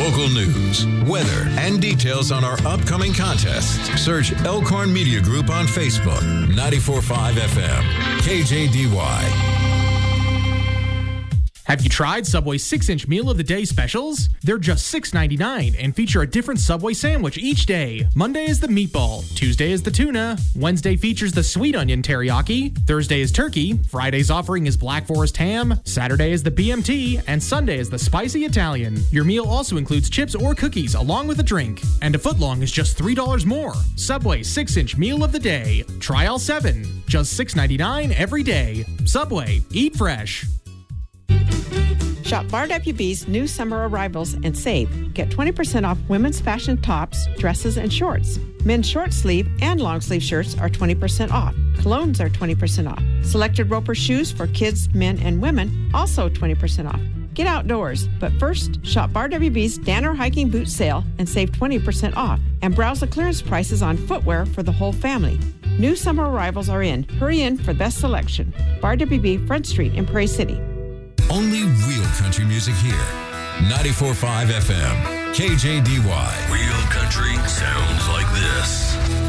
Local news, weather, and details on our upcoming contests. Search Elkhorn Media Group on Facebook. 94.5 FM, KJDY. Have you tried Subway's 6-inch Meal of the Day specials? They're just $6.99 and feature a different Subway sandwich each day. Monday is the meatball, Tuesday is the tuna, Wednesday features the sweet onion teriyaki, Thursday is turkey, Friday's offering is Black Forest ham, Saturday is the BMT, and Sunday is the spicy Italian. Your meal also includes chips or cookies along with a drink, and a footlong is just $3 more. Subway 6-inch Meal of the Day. Try all 7. Just $6.99 every day. Subway. Eat fresh. Shop Bar WB's new summer arrivals and save. Get 20% off women's fashion tops, dresses, and shorts. Men's short sleeve and long sleeve shirts are 20% off. Colognes are 20% off. Selected Roper shoes for kids, men, and women also 20% off. Get outdoors, but first, shop Bar WB's Danner hiking boot sale and save 20% off. And browse the clearance prices on footwear for the whole family. New summer arrivals are in. Hurry in for best selection. Bar WB, Front Street in Prairie City. Only real country music here. 94.5 FM, KJDY. Real country sounds like this.